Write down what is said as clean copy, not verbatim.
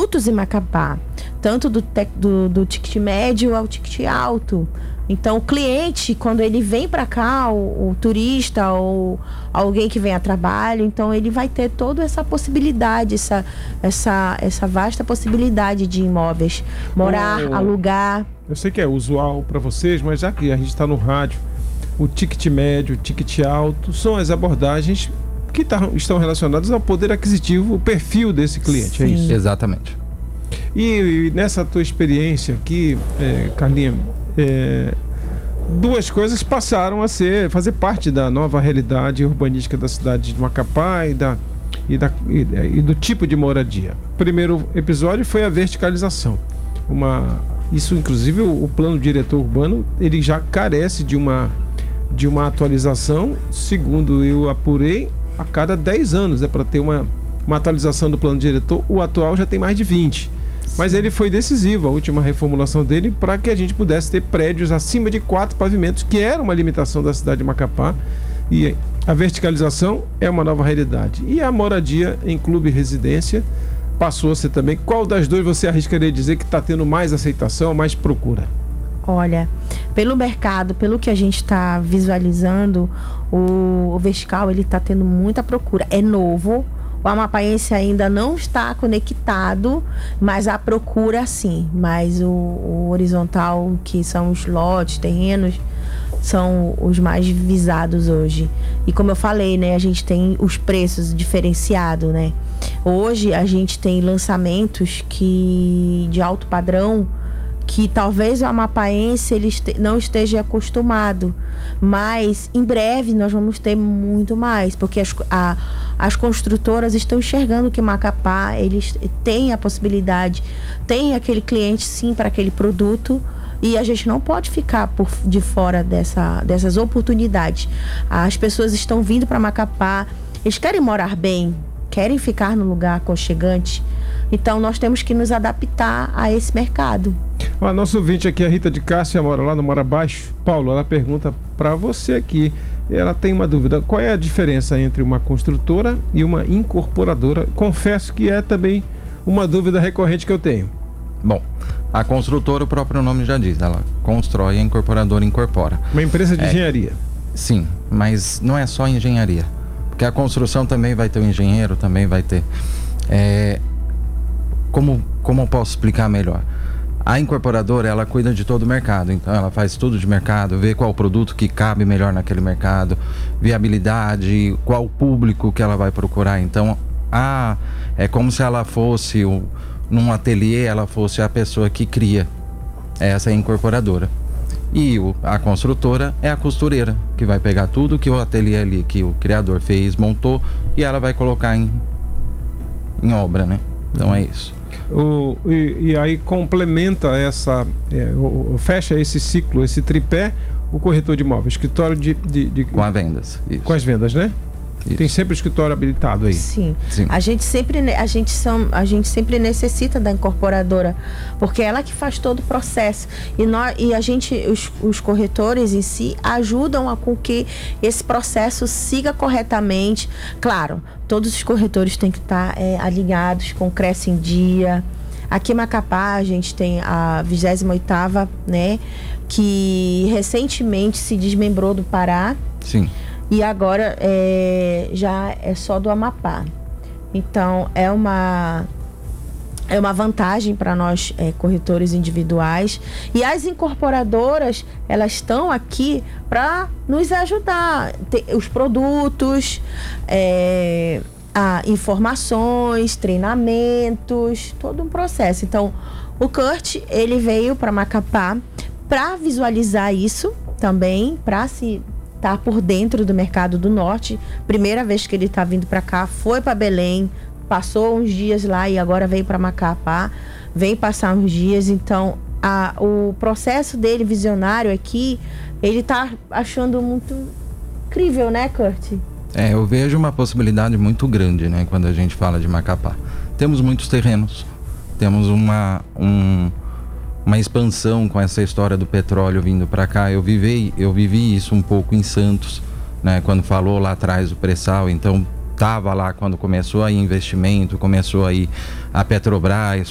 produtos em Macapá, tanto do ticket médio ao ticket alto. Então, o cliente, quando ele vem para cá, o turista ou alguém que vem a trabalho, então ele vai ter toda essa possibilidade, essa vasta possibilidade de imóveis, morar, alugar. Eu sei que é usual para vocês, mas já que a gente está no rádio, o ticket médio, o ticket alto, são as abordagens que estão relacionadas ao poder aquisitivo, o perfil desse cliente. Sim. É isso? Exatamente. E nessa tua experiência aqui, Carlinha, duas coisas passaram a fazer parte da nova realidade urbanística da cidade de Macapá e do tipo de moradia. O primeiro episódio foi a verticalização. Isso, inclusive, o plano diretor urbano, ele já carece de uma atualização, segundo eu apurei, a cada 10 anos. É para ter uma atualização do plano diretor. O atual já tem mais de 20. Mas ele foi decisivo, a última reformulação dele, para que a gente pudesse ter prédios acima de 4 pavimentos, que era uma limitação da cidade de Macapá. E a verticalização é uma nova realidade. E a moradia em clube e residência passou a ser também. Qual das duas você arriscaria dizer que está tendo mais aceitação, mais procura? Olha, pelo mercado, pelo que a gente está visualizando, o vertical ele está tendo muita procura. É novo. O amapaense ainda não está conectado, mas a procura sim. Mas o horizontal, que são os lotes, terrenos, são os mais visados hoje. E como eu falei, né, a gente tem os preços diferenciados, né? Hoje a gente tem lançamentos de alto padrão, que talvez o amapaense não esteja acostumado, mas em breve nós vamos ter muito mais, porque as construtoras estão enxergando que Macapá, eles têm a possibilidade, tem aquele cliente sim para aquele produto, e a gente não pode ficar de fora dessas oportunidades. As pessoas estão vindo para Macapá, eles querem morar bem, querem ficar no lugar aconchegante. Então, nós temos que nos adaptar a esse mercado. A nossa ouvinte aqui, a Rita de Cássia, mora lá no Mora Baixo. Paulo, ela pergunta para você aqui. Ela tem uma dúvida. Qual é a diferença entre uma construtora e uma incorporadora? Confesso que é também uma dúvida recorrente que eu tenho. Bom, a construtora, o próprio nome já diz. Ela constrói, a incorporadora incorpora. Uma empresa de engenharia. Sim, mas não é só engenharia. Porque a construção também vai ter o engenheiro, também vai ter... Como eu posso explicar melhor? A incorporadora, ela cuida de todo o mercado, então ela faz tudo de mercado, vê qual produto que cabe melhor naquele mercado, viabilidade, qual público que ela vai procurar. Então, é como se ela fosse, num ateliê, ela fosse a pessoa que cria. Essa é a incorporadora. E a construtora é a costureira, que vai pegar tudo que o ateliê ali, que o criador fez, montou, e ela vai colocar em obra, né? Então é isso. E aí complementa fecha esse ciclo, esse tripé, o corretor de imóveis, escritório com as vendas. Isso. Com as vendas, né? Isso. Tem sempre o escritório habilitado aí. Sim. A gente sempre necessita da incorporadora, porque é ela que faz todo o processo. Os corretores em si ajudam com que esse processo siga corretamente. Claro, todos os corretores têm que estar alinhados com o Cresce em Dia. Aqui em Macapá a gente tem a 28ª, né, que recentemente se desmembrou do Pará. Sim. E agora já é só do Amapá. Então é uma vantagem para nós corretores individuais. E as incorporadoras, elas estão aqui para nos ajudar. Os produtos, informações, treinamentos, todo um processo. Então o Kurt, ele veio para Macapá para visualizar isso também, para se estar por dentro do mercado do norte. Primeira vez que ele está vindo para cá, foi para Belém, passou uns dias lá e agora veio para Macapá, vem passar uns dias. Então o processo dele visionário aqui, ele está achando muito incrível, né, Kurt? Eu vejo uma possibilidade muito grande, né, quando a gente fala de Macapá. Temos muitos terrenos, temos uma expansão com essa história do petróleo vindo para cá. Eu vivi isso um pouco em Santos, né, quando falou lá atrás do pré-sal. Então estava lá quando começou aí investimento, começou aí a Petrobras,